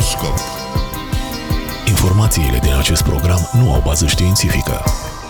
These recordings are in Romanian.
Horoscop. Informațiile din acest program nu au bază științifică.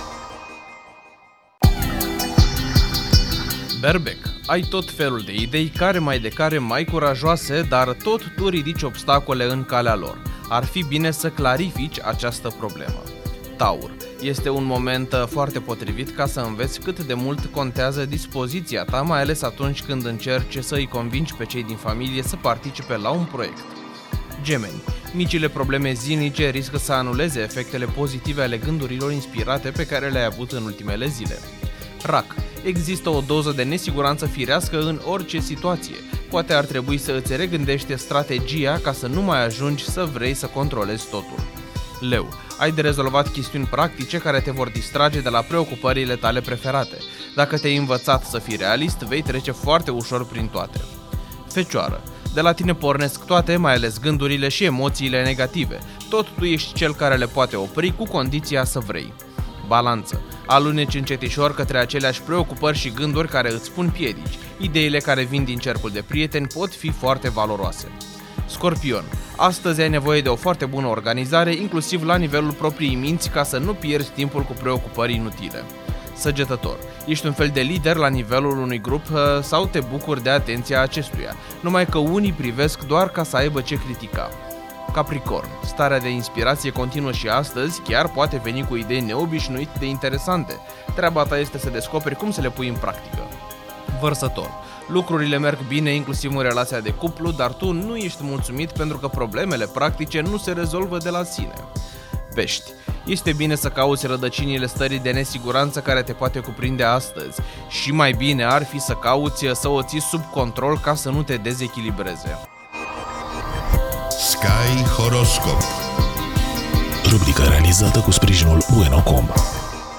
Berbec, ai tot felul de idei, care mai curajoase, dar tot tu ridici obstacole în calea lor. Ar fi bine să clarifici această problemă. Taur, este un moment foarte potrivit ca să înveți cât de mult contează dispoziția ta, mai ales atunci când încerci să îi convingi pe cei din familie să participe la un proiect. Gemeni, micile probleme zilnice riscă să anuleze efectele pozitive ale gândurilor inspirate pe care le-ai avut în ultimele zile. Rac, există o doză de nesiguranță firească în orice situație. Poate ar trebui să îți regândești strategia ca să nu mai ajungi să vrei să controlezi totul. Leu, ai de rezolvat chestiuni practice care te vor distrage de la preocupările tale preferate. Dacă te-ai învățat să fii realist, vei trece foarte ușor prin toate. Fecioară, de la tine pornesc toate, mai ales gândurile și emoțiile negative. Tot tu ești cel care le poate opri cu condiția să vrei. Balanță, aluneci încetișor către aceleași preocupări și gânduri care îți pun piedici. Ideile care vin din cercul de prieteni pot fi foarte valoroase. Scorpion, astăzi ai nevoie de o foarte bună organizare, inclusiv la nivelul propriei minți, ca să nu pierzi timpul cu preocupări inutile. Săgetător, ești un fel de lider la nivelul unui grup sau te bucuri de atenția acestuia, numai că unii privesc doar ca să aibă ce critica. Capricorn, starea de inspirație continuă și astăzi, chiar poate veni cu idei neobișnuit de interesante. Treaba ta este să descoperi cum să le pui în practică. Vărsător, lucrurile merg bine inclusiv în relația de cuplu, dar tu nu ești mulțumit pentru că problemele practice nu se rezolvă de la sine. Pești, este bine să cauți rădăcinile stării de nesiguranță care te poate cuprinde astăzi și mai bine ar fi să cauți să o ții sub control ca să nu te dezechilibreze. Sky Horoscop. Rubrica realizată cu sprijinul Bueno.com.